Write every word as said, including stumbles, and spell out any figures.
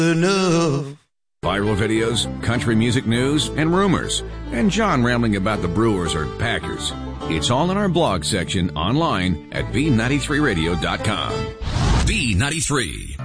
enough. Viral videos, country music news, and rumors. And John rambling about the Brewers or Packers. It's all in our blog section online at B ninety-three radio dot com. B ninety-three.